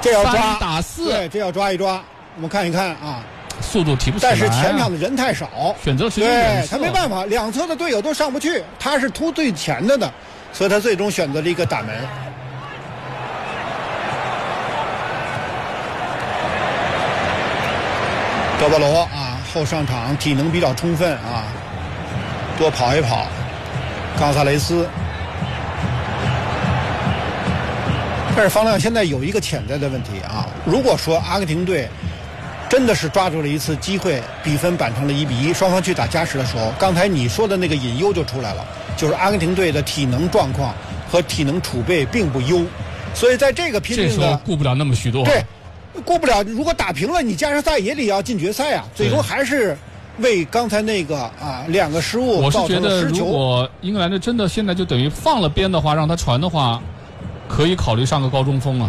这要抓 3打4， 对，这要抓一抓。我们看一看啊， 速度提不起来。 但是前场的人太少， 选择时间对他没办法，两侧的队友都上不去，他是突最前的呢，所以他最终选择了一个打门。德保罗啊，后上场体能比较充分啊，多跑一跑。冈萨雷斯，但是方亮现在有一个潜在的问题啊，如果说阿根廷队真的是抓住了一次机会，比分扳成了1-1，双方去打加时的时候，刚才你说的那个隐忧就出来了，就是阿根廷队的体能状况和体能储备并不优，所以在这个拼命的， 这时候顾不了那么许多。 对，顾不了。如果打平了，你加时赛也得要进决赛啊，最终还是为刚才那个啊2个失误造成了失球。 我是觉得，如果英格兰队真的现在就等于放了边的话，让他传的话，可以考虑上个高中锋啊。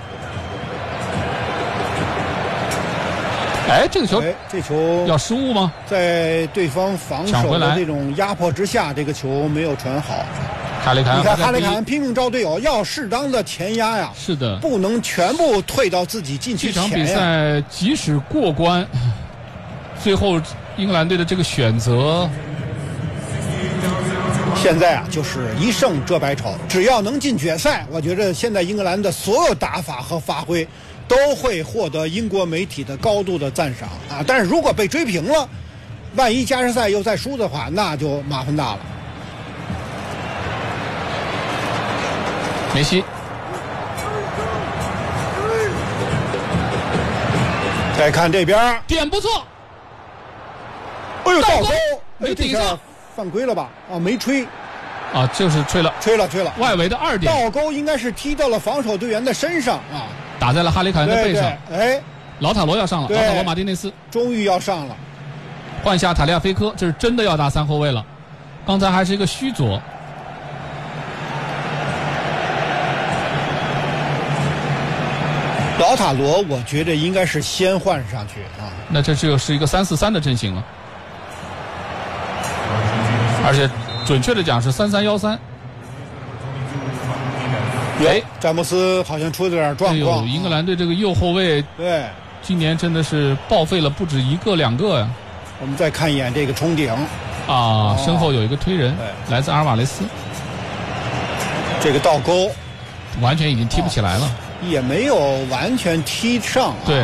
哎，这个球， 这球要失误吗？ 在对方防守的这种压迫之下，这个球没有传好。 哈雷坎， 你看哈雷坎拼命招队友，要适当的前压呀。 是的， 不能全部退到自己禁区前呀。 这场比赛即使过关，最后英格兰队的这个选择， 现在啊就是一胜遮百丑，只要能进决赛，我觉得现在英格兰的所有打法和发挥都会获得英国媒体的高度的赞赏啊！但是如果被追平了，万一加时赛又再输的话，那就麻烦大了。 梅西， 再看这边， 点不错。 哎呦，倒钩， 没顶上， 犯规了吧？啊，没吹。 啊，就是吹了，外围的2点， 倒钩应该是踢到了防守队员的身上啊， 打在了哈里凯恩的背上。 哎， 劳塔罗要上了，劳塔罗马丁内斯终于要上了， 换下塔利亚菲科，这是真的要打3后卫了，刚才还是一个虚左。 劳塔罗，我觉得应该是先换上去啊， 那这就是一个3-4-3的阵型了，而且。准确的讲是3313。 哎，詹姆斯好像出了点状况。 英格兰队这个右后卫， 对， 今年真的是报废了不止1个2个呀。 我们再看一眼这个冲顶， 啊，身后有一个推人，来自阿尔瓦雷斯。 这个倒钩， 完全已经踢不起来了， 也没有完全踢上。 对。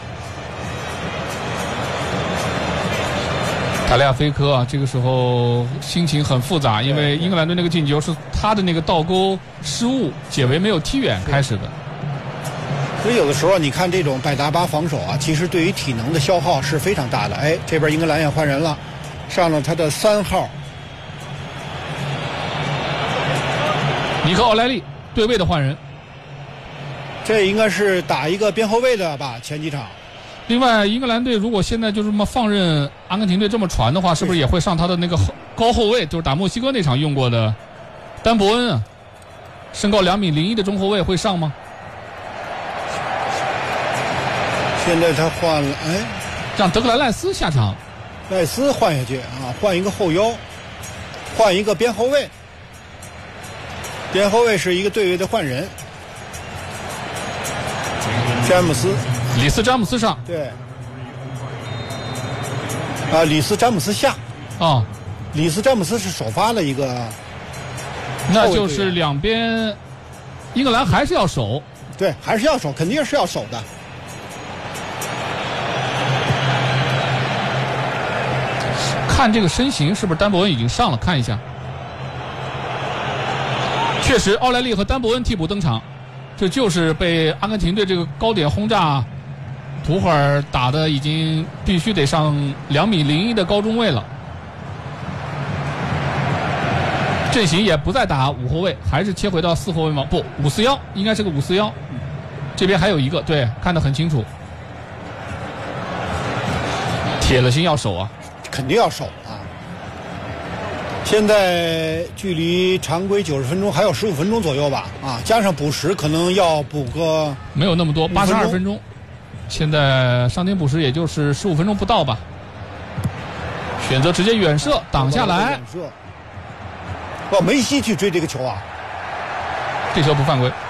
塔利亚菲科啊，这个时候心情很复杂，因为英格兰队那个进球是他的那个倒钩失误，解围没有踢远开始的。 所以有的时候你看这种百搭巴防守啊，其实对于体能的消耗是非常大的。哎，这边英格兰也换人了，上了他的3号， 尼克奥莱利对位的换人， 这应该是打一个边后卫的吧？前几场。 另外，英格兰队如果现在就这么放任阿根廷队这么传的话，是不是也会上他的那个高后卫，就是打墨西哥那场用过的丹伯恩啊？身高2.01米的中后卫会上吗？ 现在他换了，哎， 让德克兰赖斯下场， 赖斯换下去啊，换一个后腰，换一个边后卫，边后卫是一个队位的换人，詹姆斯。 里斯詹姆斯上， 对，啊，里斯詹姆斯下， 啊， 里斯詹姆斯是首发的一个， 那就是两边，英格兰还是要守， 对，还是要守，肯定是要守的。 看这个身形，是不是丹伯恩已经上了？看一下，确实，奥莱利和丹伯恩替补登场，这就是被阿根廷队这个高点轰炸。图赫尔打的已经必须得上2.01米的高中卫了，阵型也不再打5后卫，还是切回到4后卫吗？不，541应该是个541，这边还有一个，对，看得很清楚，铁了心要守啊， 肯定要守啊。现在距离常规90分钟还有15分钟左右吧，啊，加上补时可能要补个没有那么多，82分钟。现在上点补时也就是15分钟不到吧，选择直接远射挡下来。 哇，梅西去追这个球啊， 这球不犯规。